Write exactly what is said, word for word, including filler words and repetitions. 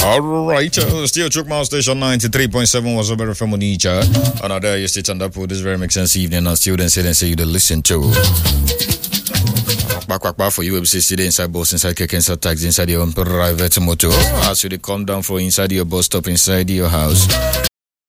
Alright, uh, still Chukma Station ninety-three point seven was a better from Onitsha. Another you sit on that for this very makes sense evening and students say and say you to listen to. Back, back, back for you, we see inside bus, inside cake, inside taxi, inside your own private motor. As you come down for inside your bus stop, inside your house.